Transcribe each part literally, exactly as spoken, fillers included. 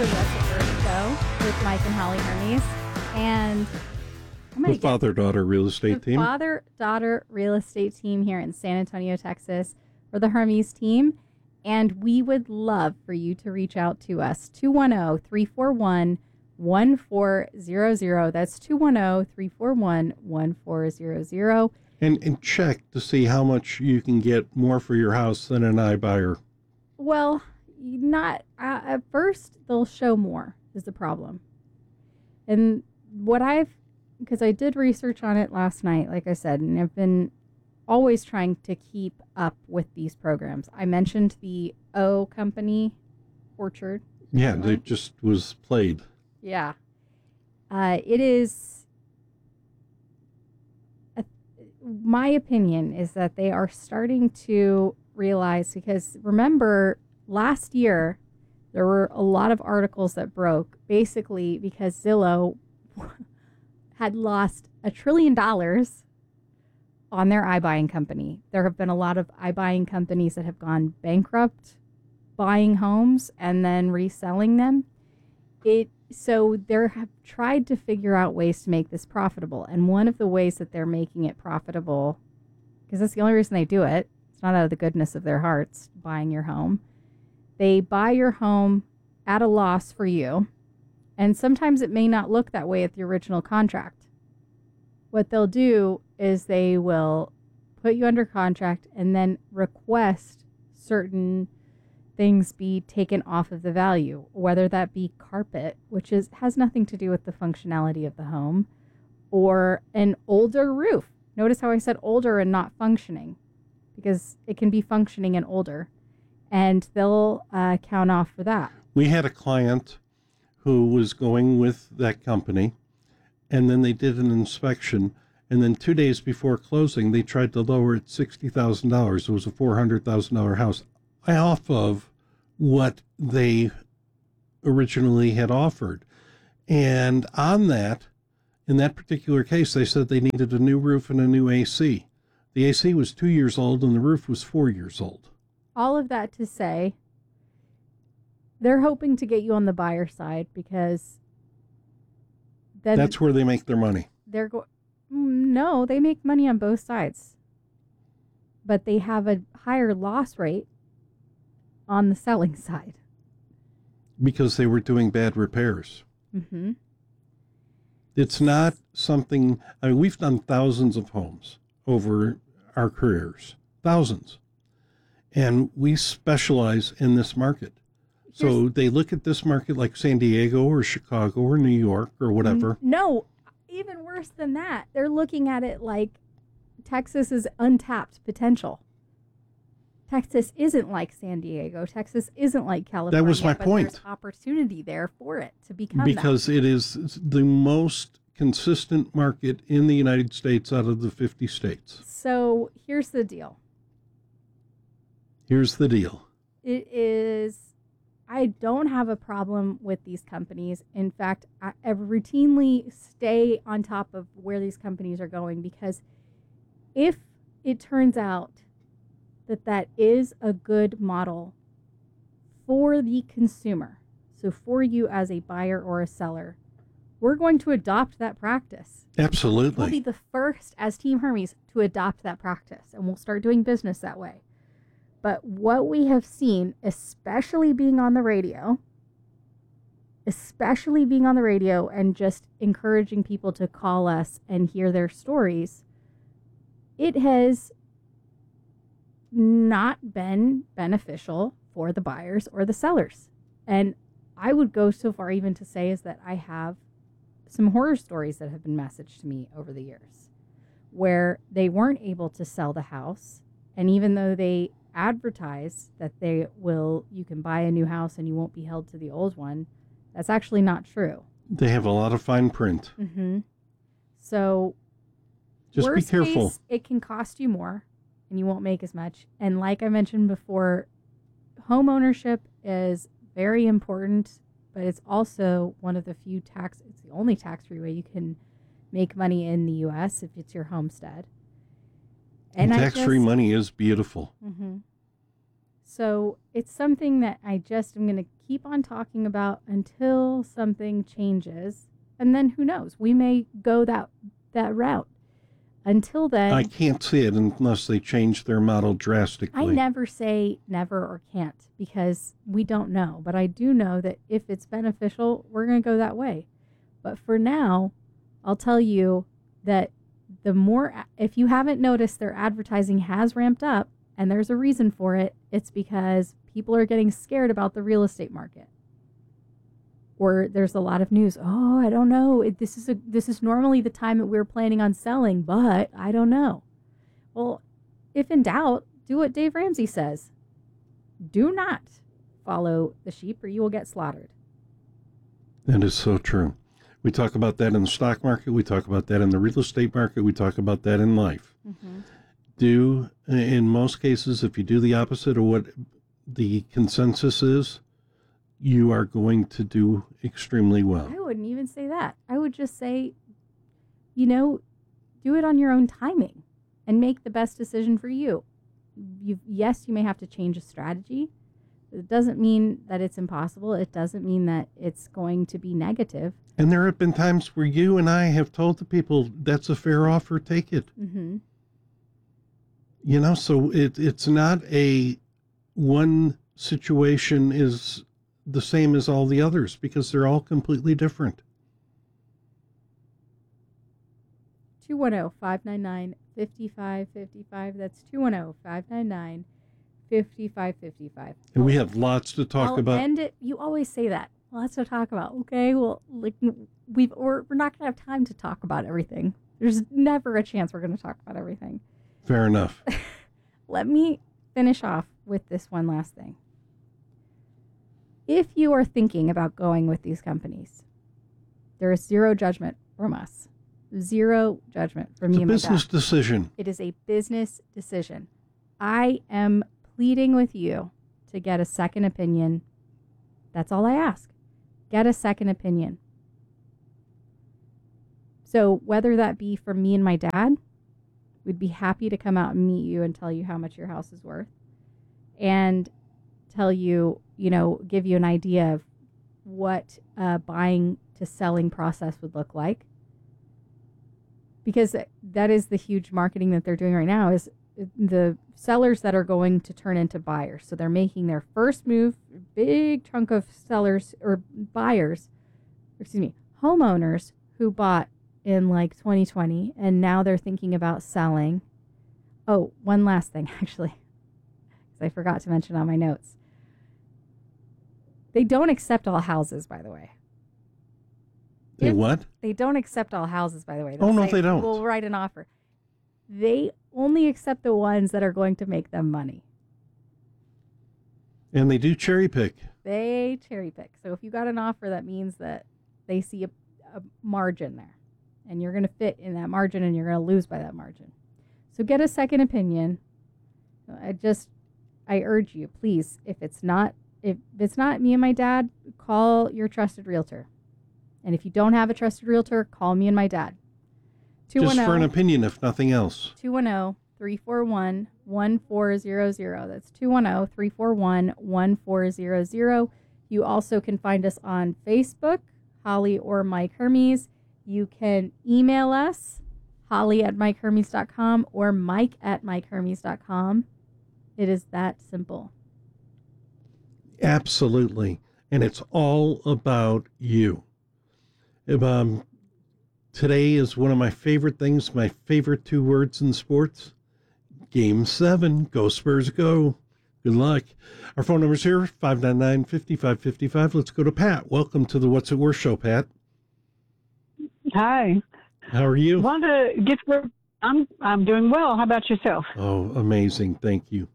the Recifer Show with Mike and Holly Hermes. And I'm the father-daughter real estate the team. father-daughter real estate team here in San Antonio, Texas. We're the Hermes team. And we would love for you to reach out to us. two one zero, three four one, one four zero zero. That's two one zero, three four one, one four zero zero. And, and check to see how much you can get more for your house than an iBuyer. Well, not uh, at first. They'll show more is the problem. And what I've, because I did research on it last night, like I said, and I've been always trying to keep up with these programs. I mentioned the O Company Orchard. Yeah, right? It just was played. Yeah. Uh, it is, a, my opinion is that they are starting to realize, because remember last year there were a lot of articles that broke basically because Zillow had lost a trillion dollars on their iBuying company. There have been a lot of iBuying companies that have gone bankrupt buying homes and then reselling them. It so they have tried to figure out ways to make this profitable. And one of the ways that they're making it profitable, because that's the only reason they do it, it's not out of the goodness of their hearts, buying your home. They buy your home at a loss for you. And sometimes it may not look that way at the original contract. What they'll do is they will put you under contract and then request certain things be taken off of the value, whether that be carpet, which is has nothing to do with the functionality of the home, or an older roof. Notice how I said older and not functioning, because it can be functioning and older, and they'll uh, count off for that. We had a client who was going with that company, and then they did an inspection, and then two days before closing, they tried to lower it sixty thousand dollars. It was a four hundred thousand dollars house, off of what they originally had offered. And on that, in that particular case, they said they needed a new roof and a new A C. The A C was two years old, and the roof was four years old. All of that to say, they're hoping to get you on the buyer side, because then that's where they make their money. They're go- no, they make money on both sides, but they have a higher loss rate on the selling side because they were doing bad repairs. Mm-hmm. It's not something. I mean, we've done thousands of homes over our careers, thousands, and we specialize in this market. So they look at this market like San Diego or Chicago or New York or whatever. No, even worse than that. They're looking at it like Texas's untapped potential. Texas isn't like San Diego. Texas isn't like California. That was my but point. There's opportunity there for it to become because that. It is the most consistent market in the United States out of the fifty states. So here's the deal. Here's the deal. It is... I don't have a problem with these companies. In fact, I, I routinely stay on top of where these companies are going, because if it turns out that that is a good model for the consumer, so for you as a buyer or a seller, we're going to adopt that practice. Absolutely. We'll be the first as Team Hermes to adopt that practice, and we'll start doing business that way. But what we have seen, especially being on the radio, especially being on the radio and just encouraging people to call us and hear their stories, it has not been beneficial for the buyers or the sellers. And I would go so far even to say is that I have some horror stories that have been messaged to me over the years where they weren't able to sell the house. And even though they advertise that they will, you can buy a new house and you won't be held to the old one, that's actually not true. They have a lot of fine print. Mm-hmm. So just be careful. Case, it can cost you more and you won't make as much. And like I mentioned before, home ownership is very important, but it's also one of the few tax, it's the only tax-free way you can make money in the U S if it's your homestead. And, and tax-free money is beautiful. Mm-hmm. So it's something that I just am going to keep on talking about until something changes. And then who knows? We may go that that route. Until then, I can't see it unless they change their model drastically. I never say never or can't because we don't know. But I do know that if it's beneficial, we're going to go that way. But for now, I'll tell you that the more, if you haven't noticed, their advertising has ramped up, and there's a reason for it. It's because people are getting scared about the real estate market. Or there's a lot of news. Oh, I don't know. It, this is a this is normally the time that we're planning on selling, but I don't know. Well, if in doubt, do what Dave Ramsey says. Do not follow the sheep or you will get slaughtered. That is so true. We talk about that in the stock market. We talk about that in the real estate market. We talk about that in life. Mm-hmm. Do, in most cases, if you do the opposite of what the consensus is, you are going to do extremely well. I wouldn't even say that. I would just say, you know, do it on your own timing and make the best decision for you. You yes, you may have to change a strategy. It doesn't mean that it's impossible. It doesn't mean that it's going to be negative. And there have been times where you and I have told the people, that's a fair offer, take it. Mm-hmm. You know, so it it's not a one situation is the same as all the others because they're all completely different. two one zero, five nine nine, five five five five. That's two one zero, five nine nine, five five five five. And we have lots to talk I'll about. End it. You always say that. Lots to talk about. Okay, well, like we've or we're not going to have time to talk about everything. There's never a chance we're going to talk about everything. Fair enough. Let me finish off with this one last thing. If you are thinking about going with these companies, there is zero judgment from us. Zero judgment from it's me and my dad. It's a business decision. It is a business decision. I am pleading with you to get a second opinion. That's all I ask. Get a second opinion. So whether that be from me and my dad, we'd be happy to come out and meet you and tell you how much your house is worth. And tell you, you know, give you an idea of what a buying to selling process would look like. Because that is the huge marketing that they're doing right now is the sellers that are going to turn into buyers. So they're making their first move, big chunk of sellers or buyers, excuse me, homeowners who bought in like twenty twenty and now they're thinking about selling. Oh, one last thing, actually, because I forgot to mention on my notes. They don't accept all houses, by the way. They if what? They don't accept all houses, by the way. They'll oh, no, say, they don't. We'll write an offer. They only accept the ones that are going to make them money. And they do cherry pick. They cherry pick. So if you got an offer, that means that they see a, a margin there. And you're going to fit in that margin and you're going to lose by that margin. So get a second opinion. I just, I urge you, please, if it's not, if it's not me and my dad, call your trusted realtor. And if you don't have a trusted realtor, call me and my dad. Just for an opinion, if nothing else. two one zero, three four one, one four zero zero. That's two one zero, three four one, one four zero zero. You also can find us on Facebook, Holly or Mike Hermes. You can email us, holly at mike hermes dot com or mike at mike hermes dot com. It is that simple. Absolutely. And it's all about you. If, um, today is one of my favorite things, my favorite two words in sports. Game seven. Go Spurs, go. Good luck. Our phone number's here, five nine nine, five five five five. Let's go to Pat. Welcome to the What's It Worth show, Pat. Hi. How are you? Want to get your, I'm I'm doing well. How about yourself? Oh, amazing. Thank you.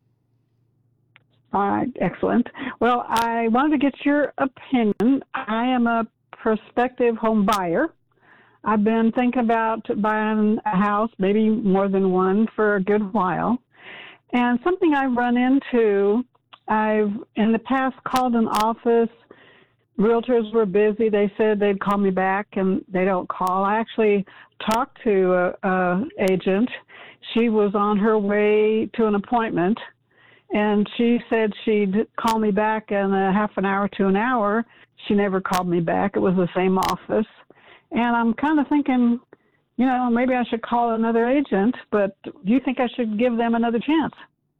All right, excellent. Well, I wanted to get your opinion. I am a prospective home buyer. I've been thinking about buying a house, maybe more than one, for a good while. And something I've run into, I've in the past called an office. Realtors were busy. They said they'd call me back, and they don't call. I actually talked to a, a agent. She was on her way to an appointment, and she said she'd call me back in a half an hour to an hour. She never called me back. It was the same office. And I'm kind of thinking, you know, maybe I should call another agent, but do you think I should give them another chance?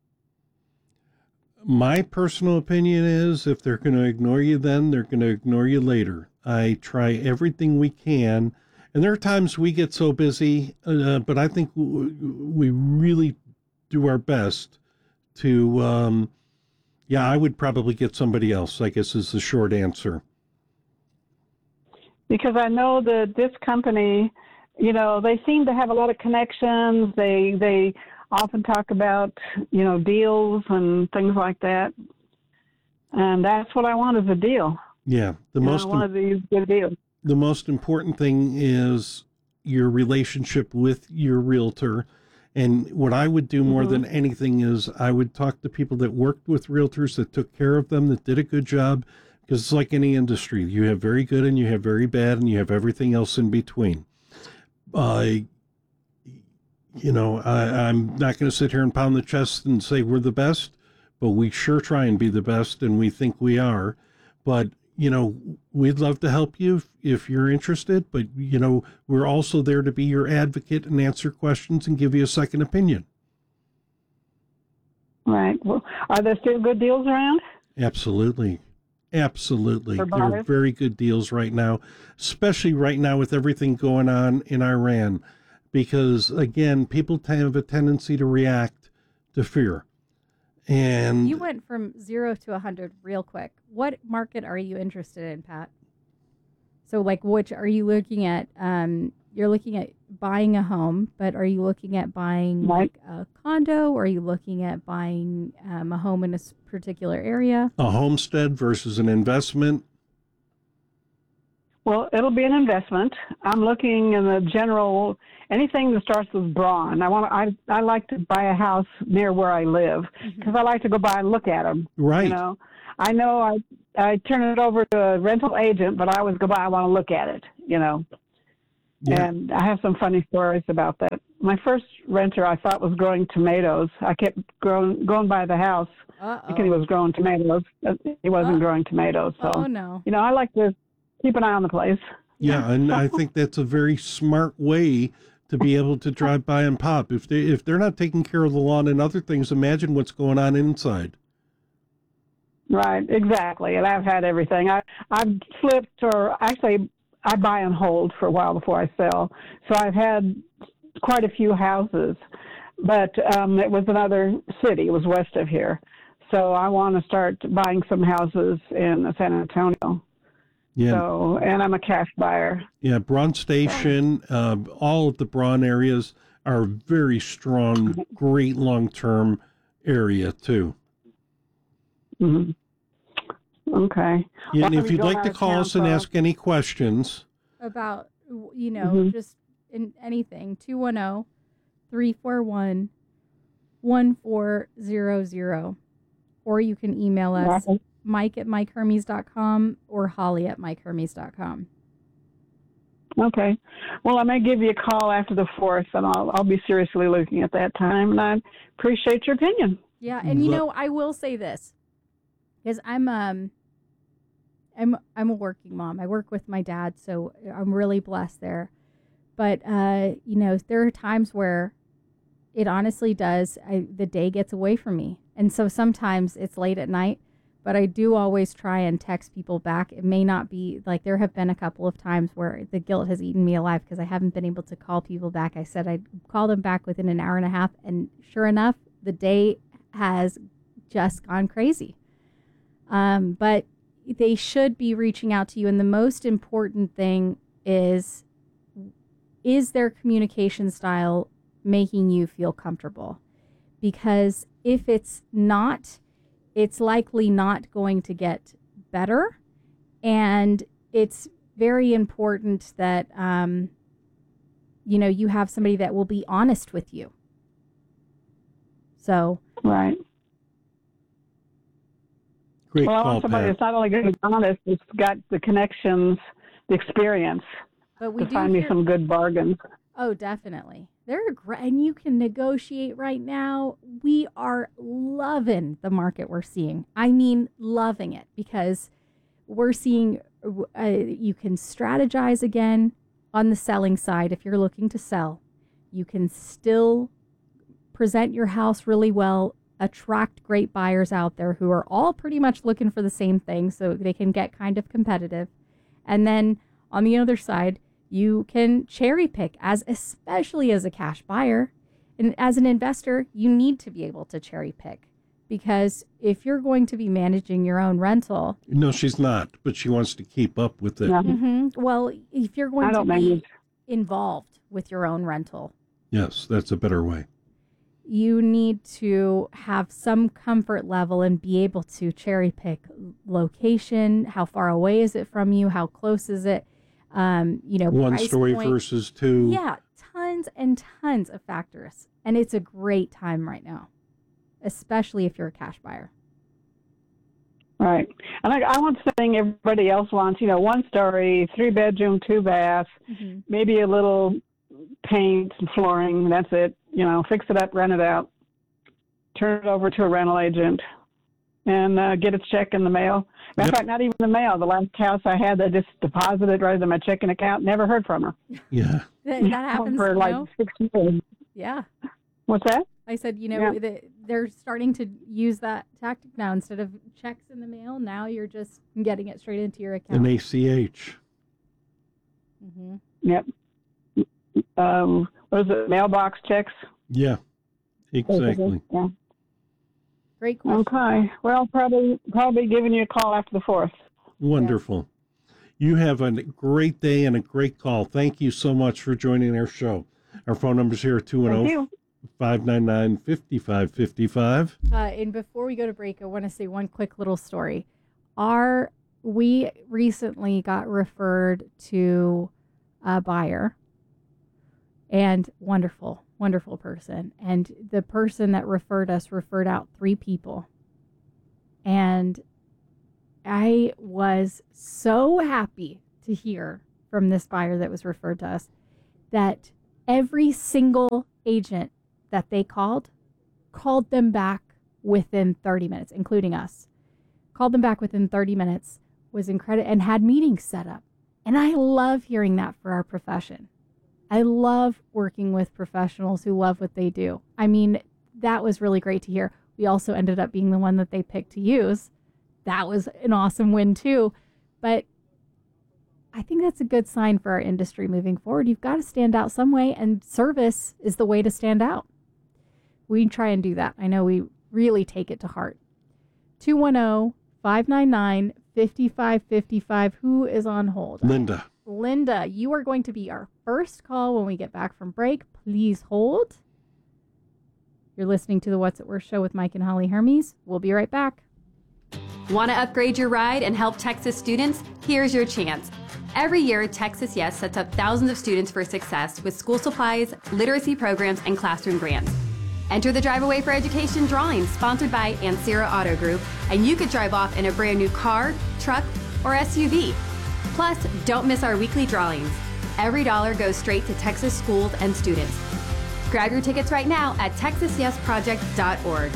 My personal opinion is if they're going to ignore you then, they're going to ignore you later. I try everything we can. And there are times we get so busy, uh, but I think w- we really do our best to, um, yeah, I would probably get somebody else, I guess is the short answer. Because I know that this company, you know, they seem to have a lot of connections. They they often talk about, you know, deals and things like that. And that's what I want is a deal. Yeah, the you most know, one of these good deals. The most important thing is your relationship with your realtor. And what I would do more mm-hmm. than anything is I would talk to people that worked with realtors, that took care of them, that did a good job. Because it's like any industry. You have very good and you have very bad and you have everything else in between. Uh, you know, I, I'm not going to sit here and pound the chest and say we're the best, but we sure try and be the best, and we think we are. But, you know, we'd love to help you if, if you're interested. But, you know, we're also there to be your advocate and answer questions and give you a second opinion. Right. Well, are there still good deals around? Absolutely. Absolutely. There are very good deals right now, especially right now with everything going on in Iran, because, again, people have a tendency to react to fear. And you went from zero to one hundred real quick. What market are you interested in, Pat? So, like, which are you looking at? Um, you're looking at buying a home, but are you looking at buying right. like a condo, or are you looking at buying um, a home in a particular area? A homestead versus an investment? Well, it'll be an investment. I'm looking in the general, anything that starts with Braun. I want. I I like to buy a house near where I live because mm-hmm. I like to go by and look at them. Right. You know, I know I I turn it over to a rental agent, but I always go by. I want to look at it. You know. Yeah. And I have some funny stories about that. My first renter, I thought, was growing tomatoes. I kept growing, going by the house Uh-oh. thinking he was growing tomatoes. He wasn't Uh-oh. growing tomatoes. So, oh, no. you know, I like to keep an eye on the place. Yeah, and I think that's a very smart way to be able to drive by and pop. If they if they're not taking care of the lawn and other things, imagine what's going on inside. Right, exactly. And I've had everything. I I've flipped, or actually, I buy and hold for a while before I sell. So I've had quite a few houses, but um, it was another city. It was west of here. So I want to start buying some houses in San Antonio. Yeah. So, and I'm a cash buyer. Yeah, Braun Station, uh, all of the Braun areas are very strong, great long-term area too. Mm-hmm. Okay. Yeah, and if you'd like to call us and ask any questions about, you know, mm-hmm. just in anything, two one zero, three four one, one four zero zero, or you can email us right. Mike at Mike Hermes dot com or Holly at Mike Hermes dot com. Okay. Well, I may give you a call after the fourth, and I'll I'll be seriously looking at that time, and I appreciate your opinion. Yeah, and you know, I will say this, because I'm um I'm I'm a working mom. I work with my dad, so I'm really blessed there. But uh, you know, there are times where it honestly does. I, the day gets away from me, and so sometimes it's late at night. But I do always try and text people back. It may not be like there have been a couple of times where the guilt has eaten me alive because I haven't been able to call people back. I said I'd call them back within an hour and a half, and sure enough, the day has just gone crazy. Um, but they should be reaching out to you. And the most important thing is, is their communication style making you feel comfortable? Because if it's not, it's likely not going to get better. And it's very important that, um, you know, you have somebody that will be honest with you. So. Right. Great well, I call, want somebody Pat. that's not only going to be honest, it's got the connections, the experience but we to do find hear- me some good bargains. Oh, definitely. They're great, and you can negotiate right now. We are loving the market we're seeing. I mean, loving it, because we're seeing uh, you can strategize again on the selling side. If you're looking to sell, you can still present your house really well, attract great buyers out there who are all pretty much looking for the same thing, so they can get kind of competitive. And then on the other side, you can cherry pick, as especially as a cash buyer. And as an investor, you need to be able to cherry pick, because if you're going to be managing your own rental. No, she's not, but she wants to keep up with it. Yeah. Mm-hmm, well, if you're going I to don't be manage. involved with your own rental, Yes, that's a better way. you need to have some comfort level and be able to cherry pick location. How far away is it from you? How close is it? Um, you know, One price story point. versus two. Yeah, tons and tons of factors. And it's a great time right now, especially if you're a cash buyer. Right. And I, I want something everybody else wants, you know, one story, three bedroom, two bath, Mm-hmm. maybe a little paint and flooring. That's it. You know, fix it up, rent it out, turn it over to a rental agent, and uh, get a check in the mail. Matter Yep. of fact, not even the mail. The last house I had, they just deposited right in my checking account. Never heard from her. Yeah. That, that happens, for you like know? six years. Yeah. What's that? I said, you know, Yeah. the, they're starting to use that tactic now. Instead of checks in the mail, now you're just getting it straight into your account. An A C H. Mm-hmm. Yep. Um, what is it? Mailbox checks. Yeah, exactly. Yeah. Great question. Okay. Well, probably probably giving you a call after the fourth. Wonderful. You have a great day and a great call. Thank you so much for joining our show. Our phone numbers here are two one Thank zero, you. five nine nine, five five five five. Uh, and before we go to break, I want to say one quick little story. Our we recently got referred to a buyer, and wonderful, wonderful person. And the person that referred us referred out three people. And I was so happy to hear from this buyer that was referred to us that every single agent that they called, called them back within thirty minutes, including us. Called them back within thirty minutes, was incredible, and had meetings set up. And I love hearing that for our profession. I love working with professionals who love what they do. I mean, that was really great to hear. We also ended up being the one that they picked to use. That was an awesome win too. But I think that's a good sign for our industry moving forward. You've got to stand out some way, and service is the way to stand out. We try and do that. I know we really take it to heart. two one zero, five nine nine, five five five five. Who is on hold? Linda. Linda, you are going to be our first call when we get back from break. Please hold. You're listening to the What's It Worth show with Mike and Holly Hermes. We'll be right back. Want to upgrade your ride and help Texas students? Here's your chance. Every year, Texas Yes sets up thousands of students for success with school supplies, literacy programs, and classroom grants. Enter the Drive Away for Education drawing sponsored by Ansera Auto Group, and you could drive off in a brand new car, truck, or S U V. Plus, don't miss our weekly drawings. Every dollar goes straight to Texas schools and students. Grab your tickets right now at texas yes project dot org.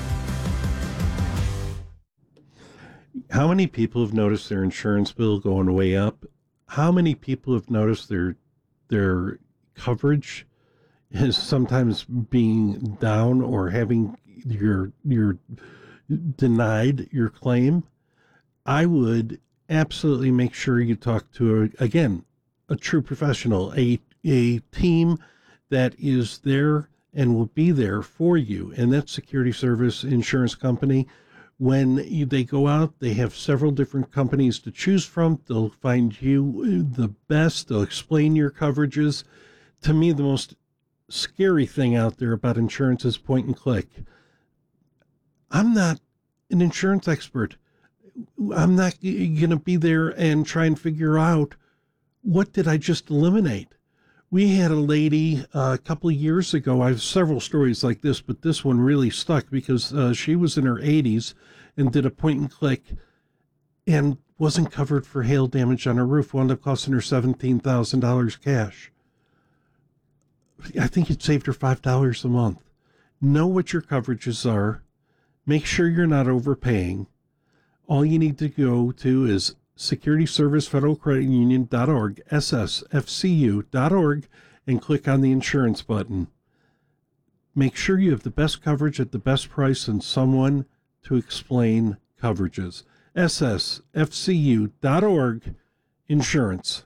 How many people have noticed their insurance bill going way up? How many people have noticed their their coverage is sometimes being down or having your your denied your claim? I would absolutely make sure you talk to a, again a true professional, a a team that is there and will be there for you, and that's Security Service Insurance Company. When you, they go out, they have several different companies to choose from. They'll find you the best. They'll explain your coverages. To me, the most scary thing out there about insurance is point and click. I'm not an insurance expert. I'm not going to be there and try and figure out what did I just eliminate. We had a lady uh, a couple of years ago. I have several stories like this, but this one really stuck because uh, she was in her eighties and did a point and click and wasn't covered for hail damage on her roof. Wound up costing her seventeen thousand dollars cash. I think you'd saved her five dollars a month. Know what your coverages are. Make sure you're not overpaying. All you need to go to is security service federal credit union dot org, S S F C U dot org, and click on the insurance button. Make sure you have the best coverage at the best price and someone to explain coverages. S S F C U dot org, insurance.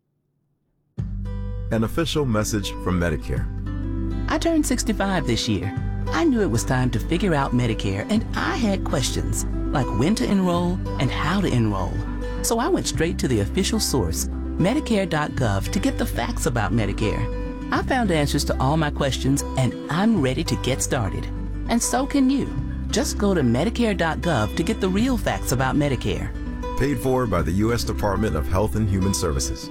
An official message from Medicare. I turned sixty-five this year. I knew it was time to figure out Medicare, and I had questions, like when to enroll and how to enroll. So I went straight to the official source, Medicare dot gov, to get the facts about Medicare. I found answers to all my questions, and I'm ready to get started. And so can you. Just go to Medicare dot gov to get the real facts about Medicare. Paid for by the U S Department of Health and Human Services.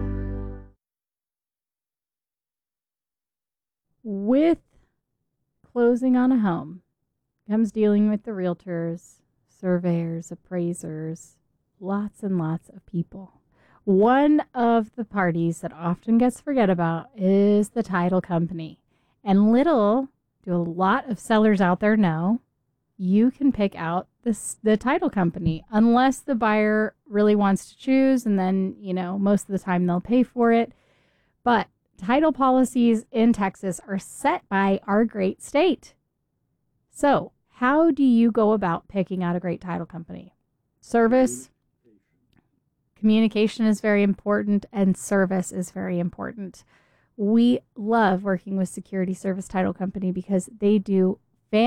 With closing on a home comes dealing with the realtors, surveyors, appraisers, lots and lots of people. One of the parties that often gets forget about is the title company. And little do a lot of sellers out there know, you can pick out this, the title company unless the buyer really wants to choose, and then, you know, most of the time they'll pay for it. But title policies in Texas are set by our great state. So how do you go about picking out a great title company? Service, communication is very important, and service is very important. We love working with Security Service Title Company because they do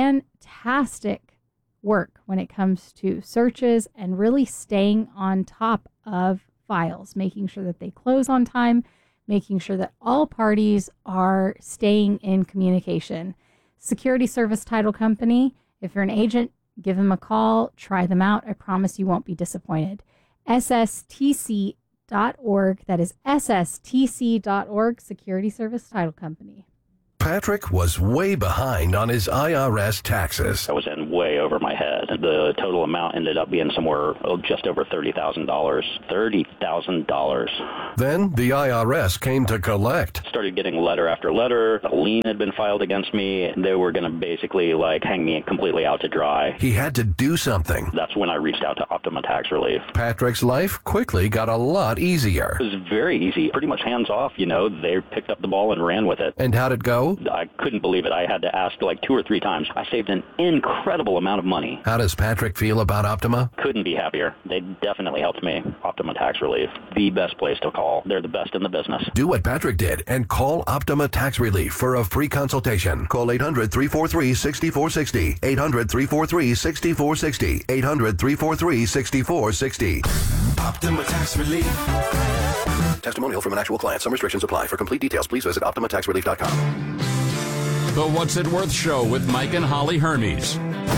fantastic work when it comes to searches and really staying on top of files, making sure that they close on time, making sure that all parties are staying in communication. Security Service Title Company, if you're an agent, give them a call, try them out. I promise you won't be disappointed. S S T C dot org, that is S S T C dot org, Security Service Title Company. Patrick was way behind on his I R S taxes. I was in way over my head. The total amount ended up being somewhere oh, just over thirty thousand dollars. thirty thousand dollars. Then the I R S came to collect. Started getting letter after letter. A lien had been filed against me. They were going to basically like hang me completely out to dry. He had to do something. That's when I reached out to Optima Tax Relief. Patrick's life quickly got a lot easier. It was very easy, pretty much hands off. You know, they picked up the ball and ran with it. And how'd it go? I couldn't believe it. I had to ask like two or three times. I saved an incredible amount of money. How does Patrick feel about Optima? Couldn't be happier. They definitely helped me. Optima Tax Relief, the best place to call. They're the best in the business. Do what Patrick did and call Optima Tax Relief for a free consultation. Call eight hundred, three four three, six four six zero. eight hundred, three four three, six four six zero. eight hundred, three four three, six four six zero. Optima Tax Relief. Testimonial from an actual client. Some restrictions apply. For complete details, please visit optima tax relief dot com. The What's It Worth Show with Mike and Holly Hermes.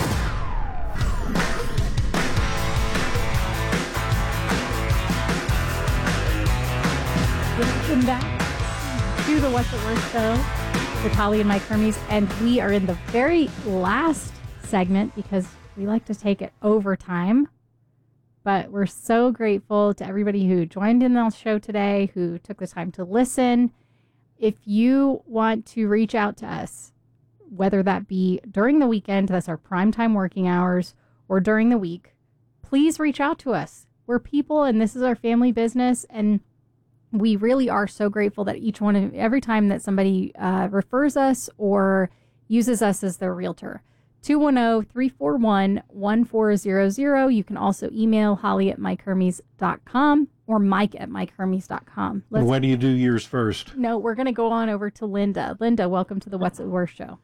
Welcome back to the What's It Worth Show with Holly and Mike Hermes. And we are in the very last segment because we like to take it over time. But we're so grateful to everybody who joined in the show today, who took the time to listen. If you want to reach out to us, whether that be during the weekend, that's our primetime working hours, or during the week, please reach out to us. We're people, and this is our family business, and we really are so grateful that each one of every time that somebody uh, refers us or uses us as their realtor. two one zero, three four one, one four zero zero. You can also email holly at mike hermes dot com or mike at mike hermes dot com. Let's, why do you do yours first? No, we're going to go on over to Linda. Linda, welcome to the What's It Worth Show.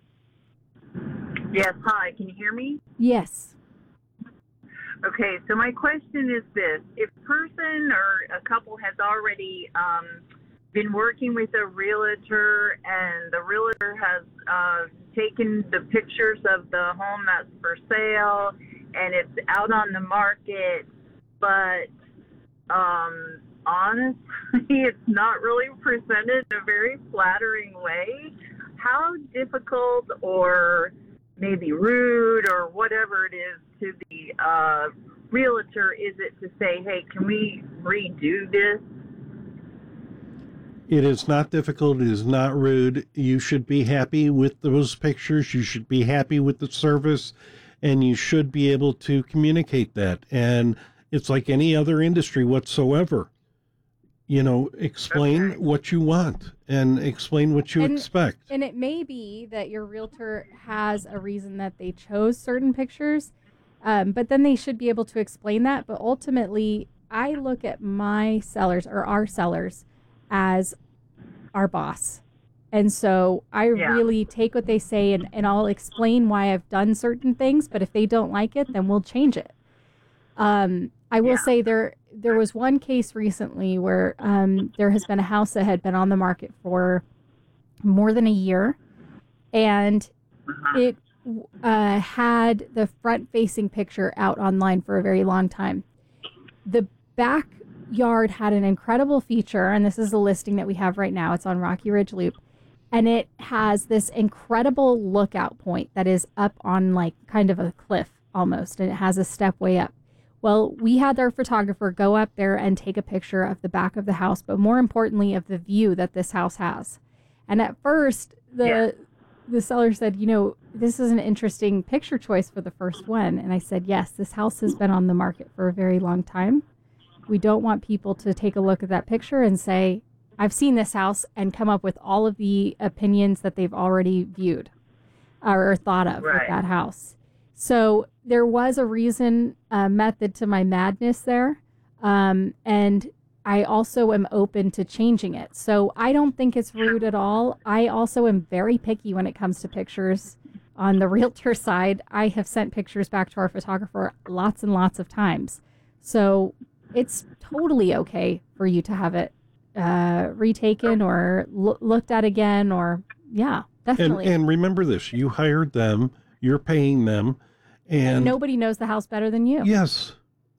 Yes, hi. Can you hear me? Yes. Okay, so my question is this. If a person or a couple has already um, been working with a realtor and the realtor has uh, taken the pictures of the home that's for sale and it's out on the market, but um, honestly, it's not really presented in a very flattering way, how difficult or maybe rude or whatever it is to the uh, realtor is it to say, hey, can we redo this? It is not difficult. It is not rude. You should be happy with those pictures. You should be happy with the service, and you should be able to communicate that. And it's like any other industry whatsoever. You know, explain Okay. what you want and explain what you And- expect. And it may be that your realtor has a reason that they chose certain pictures, um, but then they should be able to explain that. But ultimately, I look at my sellers or our sellers as our boss. And so I Yeah. really take what they say and, and I'll explain why I've done certain things. But if they don't like it, then we'll change it. Um, I will Yeah. say there there was one case recently where um, there has been a house that had been on the market for more than a year, and it uh, had the front-facing picture out online for a very long time. The backyard had an incredible feature, and this is a listing that we have right now. It's on Rocky Ridge Loop, and it has this incredible lookout point that is up on like kind of a cliff almost, and it has a step way up. Well, we had our photographer go up there and take a picture of the back of the house, but more importantly of the view that this house has. And at first, the Yeah. the seller said, you know, this is an interesting picture choice for the first one. And I said, yes, this house has been on the market for a very long time. We don't want people to take a look at that picture and say, I've seen this house, and come up with all of the opinions that they've already viewed or thought of Right. with that house. So there was a reason, uh, method to my madness there. Um, and I also am open to changing it. So I don't think it's rude at all. I also am very picky when it comes to pictures. On the realtor side, I have sent pictures back to our photographer lots and lots of times. So it's totally okay for you to have it uh, retaken or lo- looked at again, or yeah, And, definitely. and remember this, you hired them, you're paying them, and Nobody knows the house better than you. yes,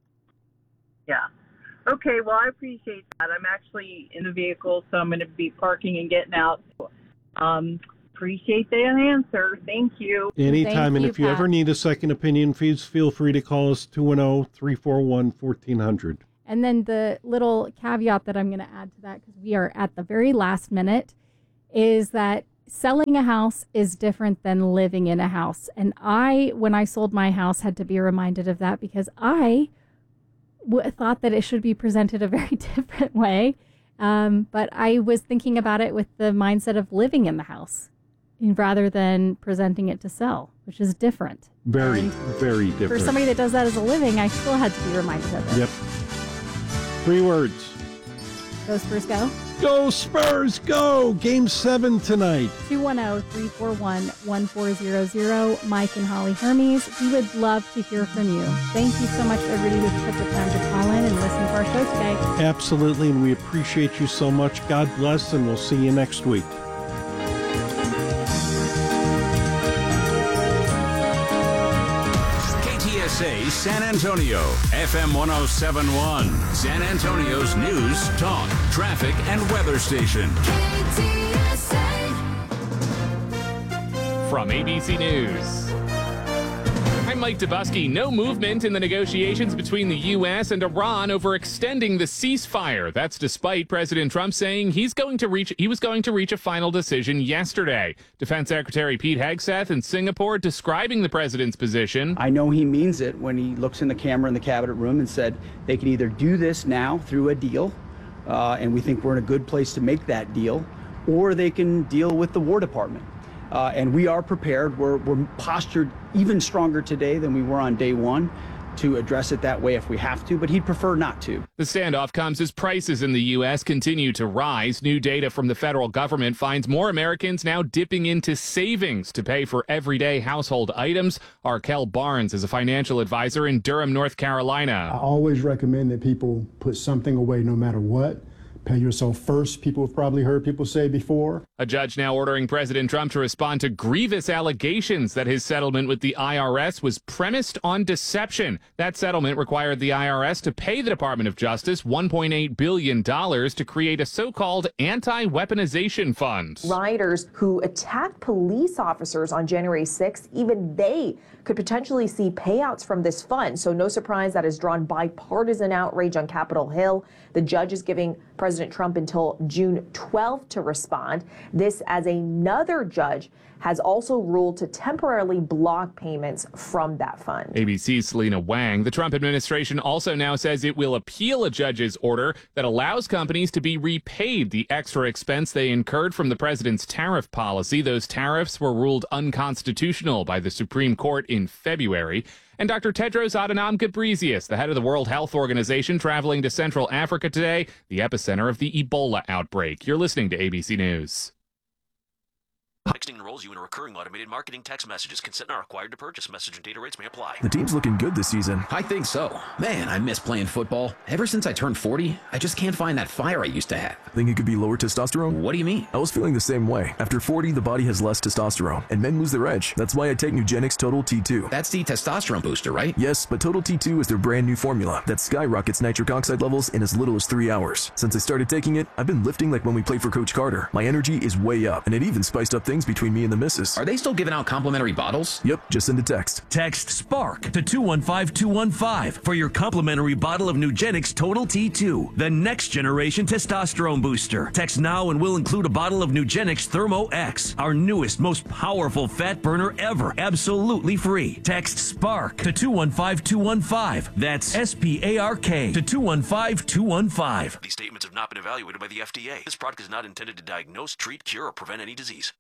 Yeah. Okay, well, I appreciate that. I'm actually in a vehicle, so I'm going to be parking and getting out. Um, appreciate the answer. Thank you. anytime. And you, if you Pat. ever need a second opinion, please feel free to call us two one zero, three four one, one four zero zero. And then the little caveat that I'm going to add to that, because we are at the very last minute, is that selling a house is different than living in a house. And I, when I sold my house, had to be reminded of that, because I w- thought that it should be presented a very different way. Um, but I was thinking about it with the mindset of living in the house rather than presenting it to sell, which is different. Very, And very different. For somebody that does that as a living, I still had to be reminded of it. Yep. Three words. Go Spurs, go. Go Spurs, go! Game seven tonight. two one zero, three four one, one four zero zero. Mike and Holly Hermes. We would love to hear from you. Thank you so much, everybody who took the time to call in and listen to our show today. Absolutely, and we appreciate you so much. God bless, and we'll see you next week. K T S A San Antonio, F M one oh seven point one, San Antonio's news, talk, traffic, and weather station. From A B C News, I'm Mike Dubusky. No movement in the negotiations between the U S and Iran over extending the ceasefire. That's despite President Trump saying he's going to reach he was going to reach a final decision yesterday. Defense Secretary Pete Hegseth in Singapore describing the president's position. I know he means it when he looks in the camera in the cabinet room and said they can either do this now through a deal, uh, and we think we're in a good place to make that deal, or they can deal with the War Department. Uh, and we are prepared. We're, we're postured even stronger today than we were on day one to address it that way if we have to, but he'd prefer not to. The standoff comes as prices in the U S continue to rise. New data from the federal government finds more Americans now dipping into savings to pay for everyday household items. Arkell Barnes is a financial advisor in Durham, North Carolina. I always recommend that people put something away no matter what. Pay yourself first, people have probably heard people say before. A judge now ordering President Trump to respond to grievous allegations that his settlement with the I R S was premised on deception. That settlement required the I R S to pay the Department of Justice one point eight billion dollars to create a so-called anti-weaponization fund. Rioters who attacked police officers on January sixth, even they could potentially see payouts from this fund. So no surprise that has drawn bipartisan outrage on Capitol Hill. The judge is giving President President Trump until June twelfth to respond. This as another judge has also ruled to temporarily block payments from that fund. A B C's Selena Wang. The Trump administration also now says it will appeal a judge's order that allows companies to be repaid the extra expense they incurred from the president's tariff policy. Those tariffs were ruled unconstitutional by the Supreme Court in February. And Doctor Tedros Adhanom Ghebreyesus, the head of the World Health Organization, traveling to Central Africa today, the epicenter of the Ebola outbreak. You're listening to A B C News. Texting enrolls you in a recurring automated marketing text messages. Consent not required to purchase. Message and data rates may apply. The team's looking good this season. I think so. Man, I miss playing football. Ever since I turned forty, I just can't find that fire I used to have. Think it could be lower testosterone? What do you mean? I was feeling the same way. After forty, the body has less testosterone, and men lose their edge. That's why I take Nugenix Total T two. That's the testosterone booster, right? Yes, but Total T two is their brand new formula that skyrockets nitric oxide levels in as little as three hours. Since I started taking it, I've been lifting like when we played for Coach Carter. My energy is way up, and it even spiced up things between me and the missus. Are they still giving out complimentary bottles? Yep, just send a text. Text SPARK to two one five two one five for your complimentary bottle of Nugenix Total T two, the next generation testosterone booster. Text now and we'll include a bottle of Nugenix Thermo X, our newest, most powerful fat burner ever, absolutely free. Text SPARK to two one five two one five. That's S P A R K to two one five two one five. These statements have not been evaluated by the F D A. This product is not intended to diagnose, treat, cure, or prevent any disease.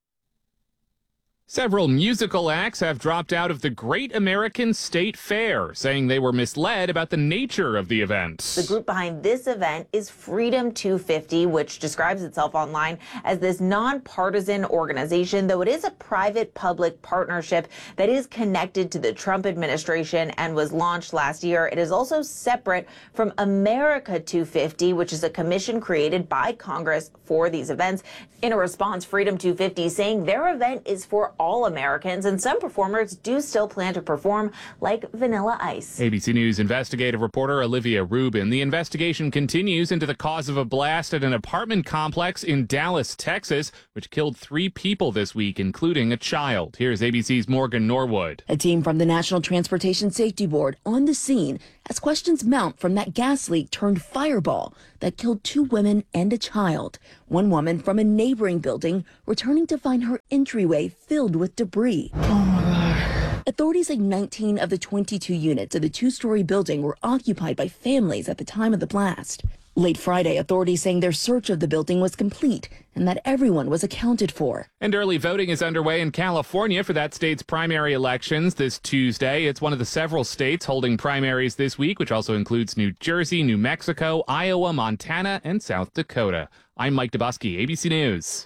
Several musical acts have dropped out of the Great American State Fair, saying they were misled about the nature of the event. The group behind this event is Freedom two fifty, which describes itself online as this nonpartisan organization, though it is a private-public partnership that is connected to the Trump administration and was launched last year. It is also separate from America two fifty, which is a commission created by Congress for these events. In a response, Freedom two fifty saying their event is for all Americans, and some performers do still plan to perform, like Vanilla Ice. A B C News investigative reporter Olivia Rubin. The investigation continues into the cause of a blast at an apartment complex in Dallas, Texas, which killed three people this week, including a child. Here's A B C's Morgan Norwood. A team from the National Transportation Safety Board on the scene as questions mount from that gas leak turned fireball that killed two women and a child. One woman from a neighboring building returning to find her entryway filled with debris. Oh my God. Authorities say nineteen of the twenty-two units of the two-story building were occupied by families at the time of the blast. Late Friday, authorities saying their search of the building was complete and that everyone was accounted for. And early voting is underway in California for that state's primary elections this Tuesday. It's one of the several states holding primaries this week, which also includes New Jersey, New Mexico, Iowa, Montana, and South Dakota. I'm Mike Dubusky, A B C News.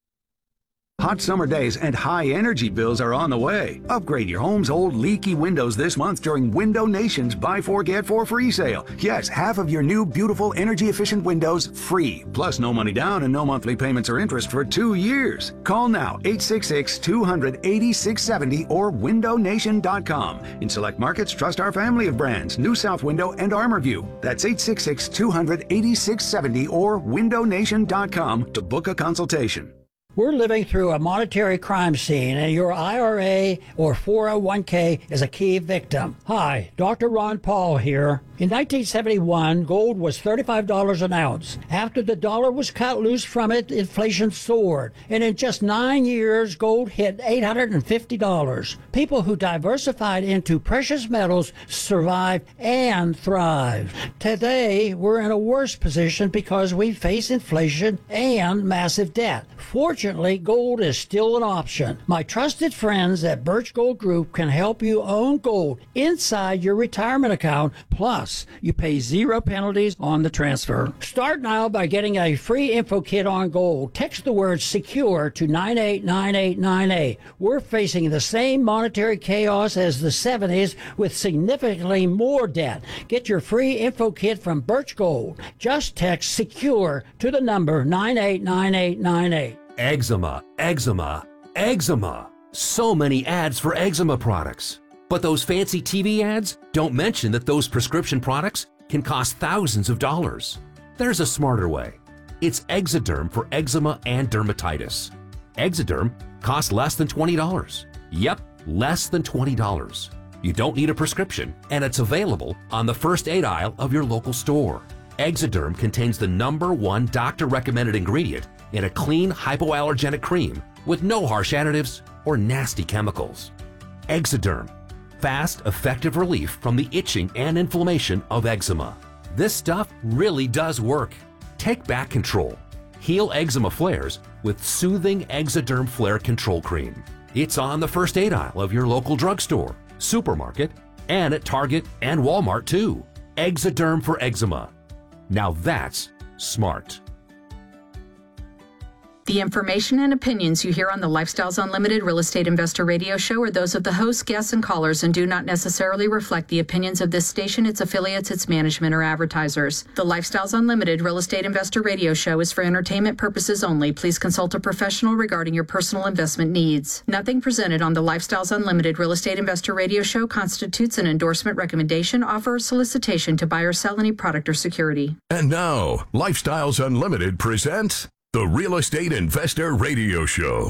Hot summer days and high energy bills are on the way. Upgrade your home's old leaky windows this month during Window Nation's Buy Four Get Four free sale. Yes, half of your new beautiful energy efficient windows free. Plus no money down and no monthly payments or interest for two years. Call now eight six six, two hundred, eighty-six seventy or window nation dot com. In select markets, trust our family of brands, New South Window and ArmorView. That's eight six six, two hundred, eighty-six seventy or window nation dot com to book a consultation. We're living through a monetary crime scene, and your I R A or four oh one k is a key victim. Hi, Doctor Ron Paul here. In nineteen seventy-one, gold was thirty-five dollars an ounce. After the dollar was cut loose from it, inflation soared, and in just nine years, gold hit eight hundred fifty dollars. People who diversified into precious metals survived and thrived. Today, we're in a worse position because we face inflation and massive debt. Fortunately, gold is still an option. My trusted friends at Birch Gold Group can help you own gold inside your retirement account. Plus, you pay zero penalties on the transfer. Start now by getting a free info kit on gold. Text the word SECURE to nine eight nine eight nine eight. We're facing the same monetary chaos as the seventies with significantly more debt. Get your free info kit from Birch Gold. Just text SECURE to the number nine eight nine eight nine eight. Eczema, eczema, eczema. So many ads for eczema products. But those fancy T V ads don't mention that those prescription products can cost thousands of dollars. There's a smarter way. It's Exoderm for eczema and dermatitis. Exoderm costs less than twenty dollars. Yep, less than twenty dollars. You don't need a prescription, and it's available on the first aid aisle of your local store. Exoderm contains the number one doctor-recommended ingredient in a clean hypoallergenic cream with no harsh additives or nasty chemicals. Exoderm, fast, effective relief from the itching and inflammation of eczema. This stuff really does work. Take back control. Heal eczema flares with soothing Exoderm Flare Control Cream. It's on the first aid aisle of your local drugstore, supermarket, and at Target and Walmart too. Exoderm for eczema. Now that's smart. The information and opinions you hear on the Lifestyles Unlimited Real Estate Investor Radio Show are those of the hosts, guests, and callers and do not necessarily reflect the opinions of this station, its affiliates, its management, or advertisers. The Lifestyles Unlimited Real Estate Investor Radio Show is for entertainment purposes only. Please consult a professional regarding your personal investment needs. Nothing presented on the Lifestyles Unlimited Real Estate Investor Radio Show constitutes an endorsement, recommendation, offer, or solicitation to buy or sell any product or security. And now, Lifestyles Unlimited presents the Real Estate Investor Radio Show.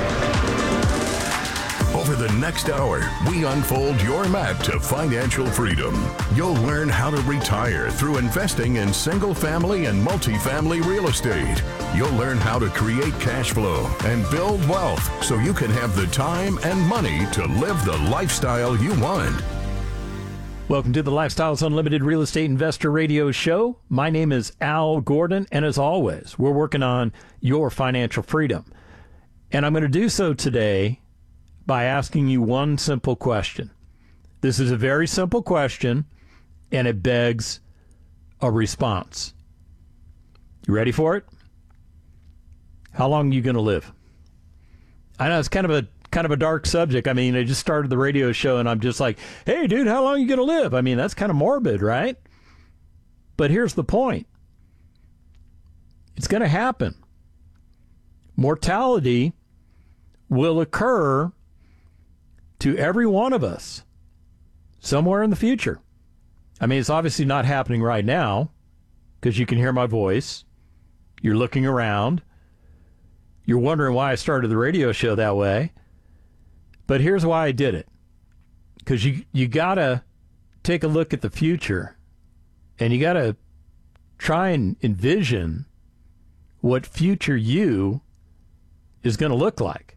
Over the next hour, we unfold your map to financial freedom. You'll learn how to retire through investing in single-family and multifamily real estate. You'll learn how to create cash flow and build wealth so you can have the time and money to live the lifestyle you want. Welcome to the Lifestyles Unlimited Real Estate Investor Radio Show. My name is Al Gordon, and as always, we're working on your financial freedom. And I'm going to do so today by asking you one simple question. This is a very simple question, and it begs a response. You ready for it? How long are you going to live? I know it's kind of a kind of a dark subject. I mean, I just started the radio show and I'm just like, hey, dude, how long are you going to live? I mean, that's kind of morbid, right? But here's the point. It's going to happen. Mortality will occur to every one of us somewhere in the future. I mean, it's obviously not happening right now because you can hear my voice. You're looking around. You're wondering why I started the radio show that way. But here's why I did it. Because you, you got to take a look at the future and you got to try and envision what future you is going to look like.